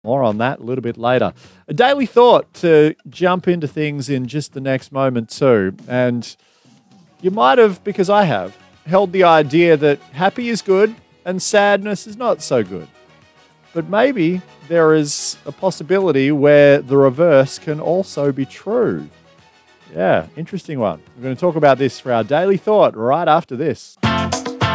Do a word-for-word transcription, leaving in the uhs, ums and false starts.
More on that a little bit later. A daily thought to jump into things in just the next moment, too. And you might have, because I have, held the idea that happy is good and sadness is not so good. But maybe there is a possibility where the reverse can also be true. Yeah, interesting one. We're going to talk about this for our daily thought right after this.